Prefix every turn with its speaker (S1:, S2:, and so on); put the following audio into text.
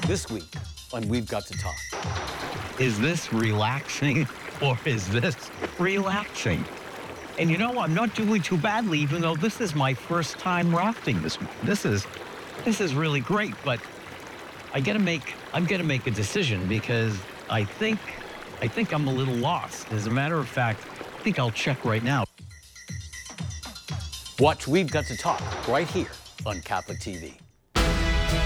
S1: This week on We've Got to Talk.
S2: Is this relaxing or is this relaxing? And you know, I'm not doing too badly, even though this is my first time rafting this week. This is really great, but I'm gonna make a decision because I think I'm a little lost. As a matter of fact, I think I'll check right now.
S1: Watch We've Got to Talk right here on Catholic TV.